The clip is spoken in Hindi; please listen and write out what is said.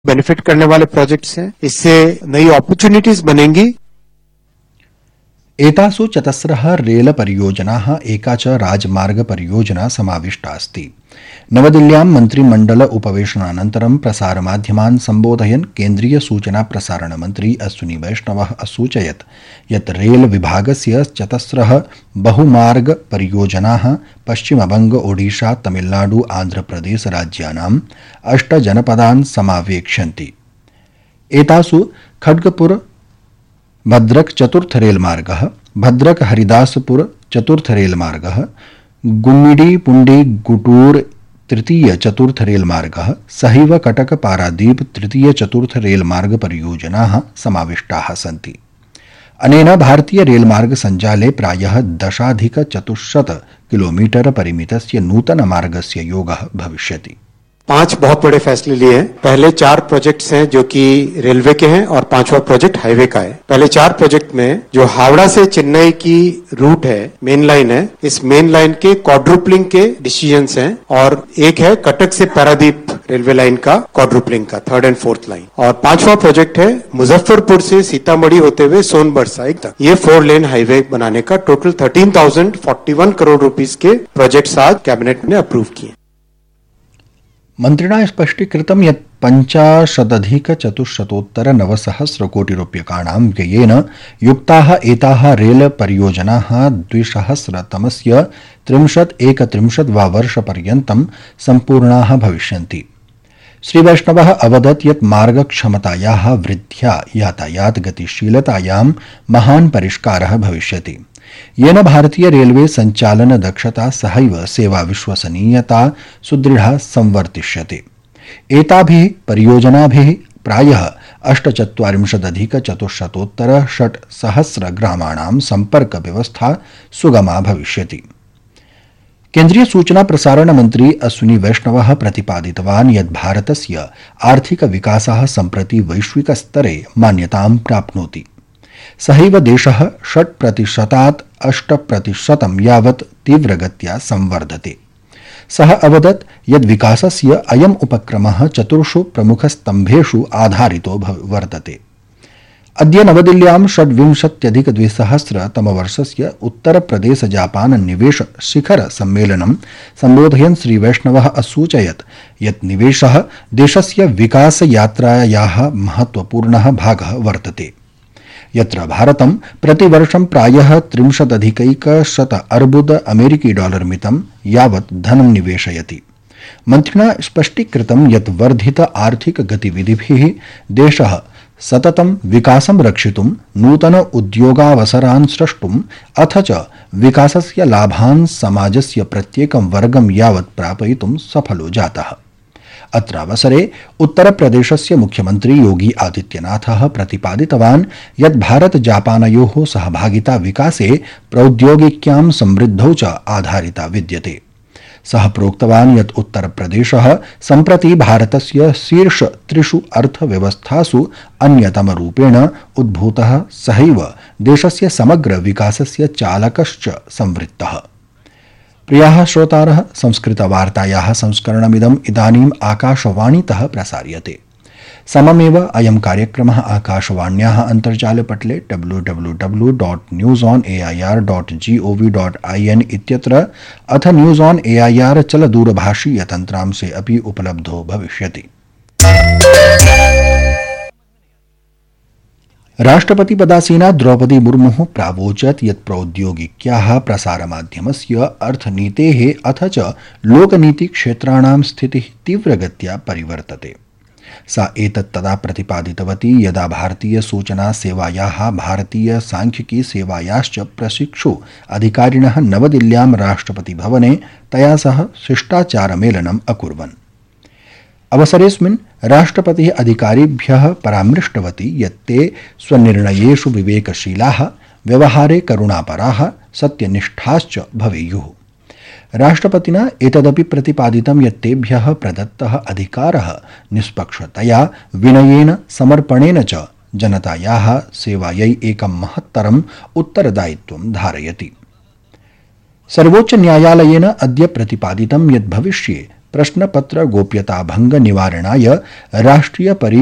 बेनिफिट करने वाले प्रोजेक्ट्स हैं। इससे नई अपॉर्चुनिटीज बनेंगी। एतासु चतस्रः रेल परियोजनाः एका च राजमार्ग परियोजना समाविष्टा अस्ति। नवदिल्ल्यां मन्त्रिमण्डल उपवेशनानन्तरं प्रसारमाध्यमान् सम्बोधयन् केन्द्रीय सूचना प्रसारण मन्त्री अश्विनी वैष्णवः असूचयत् यत् रेल विभागस्य चतस्रः बहुमार्ग परियोजनाः पश्चिमबंग, ओडिशा, तमिलनाडु, आन्ध्रप्रदेश राज्यानां 8 जनपदान् समावेक्ष्यन्ति। एतासु खड्गपुर भद्रक चतुर्थ रेलमार्गः, भद्रक हरिदासपुर चतुर्थ रेलमार्गः, गुम्मिडी पुंडी गुटूर तृतीय चतुर्थ रेलमार्गः सहैव कटक पारादीप तृतीय चतुर्थ रेलमार्ग परियोजनाः समाविष्टाः सन्ति। अनेन भारतीय रेलमार्ग संजाले प्रायः 10,400 किलोमीटर परिमितस्य नूतन मार्गस्य योगः भविष्यति। 5 बहुत बड़े फैसले लिए हैं। पहले 4 प्रोजेक्ट्स हैं जो कि रेलवे के हैं और 5वां प्रोजेक्ट हाईवे का है। पहले 4 प्रोजेक्ट में जो हावड़ा से चेन्नई की रूट है, मेन लाइन है, इस मेन लाइन के क्वाड्रुपलिंग के डिसीजंस हैं और एक है कटक से पारादीप रेलवे लाइन का क्वाड्रुपलिंग का 3rd and 4th लाइन। और 5वां प्रोजेक्ट है मुजफ्फरपुर से सीतामढ़ी होते हुए सोनबरसा तक ये 4 लेन हाईवे बनाने का टोटल 13,041 करोड़ रुपीस के प्रोजेक्ट्स आज कैबिनेट ने अप्रूव किए। मन्त्रिणा स्पष्टीकृतं यत् 50,400 कोटिरूप्यकाणां व्ययेन युक्ताः एताः रेल परियोजनाः 2030 31 वा वर्षपर्यन्तं सम्पूर्णाः भविष्यन्ति। श्रीवैष्णवः अवदत् यत् मार्गक्षमतायाः वृद्ध्या यातायात गतिशीलतायां महान् परिष्कारः भविष्यति, येन भारतीय रेलवे संचालन दक्षता सहैव सेवा विश्वसनीयता सुदृढ़ा संवर्तिष्यते। एताभिः परियोजनाभिः प्रायः 48,400 ग्रामाणां संपर्क व्यवस्था सुगमा भविष्यति। केन्द्रीय सूचना प्रसारण मंत्री अश्विनी वैष्णवः प्रतिपादितवान् यत् भारतस्य आर्थिक विकासः सम्प्रति वैश्विक स्तरे मान्यतां प्राप्नोति। सहैव देशः 6% 8% यावत् तीव्रगत्या संवर्धते। सः अवदत् यत् विकासस्य अयम् उपक्रमः 4 प्रमुखस्तम्भेषु आधारितो वर्तते। अद्य नवदिल्ल्यां 26,200 तमवर्षस्य उत्तरप्रदेश जापान निवेश शिखर सम्मेलनं सम्बोधयन् श्रीवैष्णवः असूचयत् यत् निवेशः देशस्य विकास यात्रायाः महत्वपूर्णः भागः वर्तते, यत्र भारतं प्रतिवर्षं प्रायः 30,100 अर्बुद अमेरिकी डॉलर मितं यावत् धनं निवेशयति। मन्त्रिणा स्पष्टीकृतं यत् वर्धित आर्थिक गतिविधिभिः देशः सततं विकासं रक्षितुं, नूतन उद्योगावसरान् सृष्टुम् अथ च विकासस्य लाभान् समाजस्य प्रत्येकं वर्गं यावत् प्रापयितुं सफलो जातः। अत्रावसरे उत्तरप्रदेशस्य मुख्यमंत्री योगी आदित्यनाथः प्रतिपादितवान् यत् भारत जापानयोः सहभागिता विकासे प्रौद्योगिक्यां समृद्धौ च आधारिता विद्यते। सः प्रोक्तवान् यत् उत्तरप्रदेशः सम्प्रति भारतस्य शीर्ष 3 अर्थव्यवस्थासु अन्यतमरूपेण उद्भूतः, सहैव देशस्य समग्र विकासस्य चालकश्च संवृत्तः। प्रियाः श्रोतारः, संस्कृतवार्तायाः संस्करणमिदम् इदानीम् आकाशवाणीतः प्रसार्यते। सममेव अयं कार्यक्रमः आकाशवाण्याः अन्तर्जालपटले www.newsonair.gov.in इत्यत्र अथ न्यूज़ ऑन एआईआर चलदूरभाषीयतन्त्रांशे अपि उपलब्धो भविष्यति। राष्ट्रपतिपदासीना द्रौपदी मुर्मुः प्रावोचत् यत् प्रौद्योगिक्याः प्रसारमाध्यमस्य अर्थनीतेः अथ च लोकनीतिक्षेत्राणां स्थितिः तीव्रगत्या परिवर्तते। सा एतत् तदा प्रतिपादितवती यदा भारतीय सूचना सेवायाः भारतीय सांख्यिकी सेवायाश्च प्रशिक्षु अधिकारिणः नवदिल्ल्यां राष्ट्रपतिभवने तया सह शिष्टाचारमेलनम् अकुर्वन्। अवसरेऽस्मिन् राष्ट्रपतिः अधिकारिभ्यः परामृष्टवती यत् ते स्वनिर्णयेषु विवेकशीलाः, व्यवहारे करुणापराः, सत्यनिष्ठाश्च भवेयुः। राष्ट्रपतिना एतदपि प्रतिपादितं यत् तेभ्यः प्रदत्तः अधिकारः निष्पक्षतया, विनयेन, समर्पणेन च जनतायाः सेवायै एकं महत्तरम् उत्तरदायित्वं धारयति। सर्वोच्च न्यायालयेन अद्य प्रतिपादितं यत् भविष्ये प्रश्नपत्र गोप्यता भंग निवारणाय राष्ट्रिय